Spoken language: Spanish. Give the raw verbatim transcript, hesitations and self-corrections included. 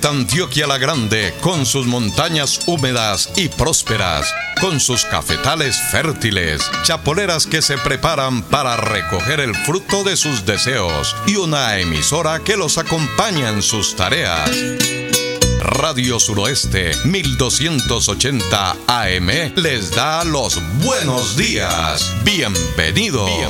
Antioquia la Grande, con sus montañas húmedas y prósperas, con sus cafetales fértiles, chapoleras que se preparan para recoger el fruto de sus deseos y una emisora que los acompaña en sus tareas. Radio Suroeste mil doscientos ochenta A M les da los buenos días. Bienvenidos. Bienvenidos.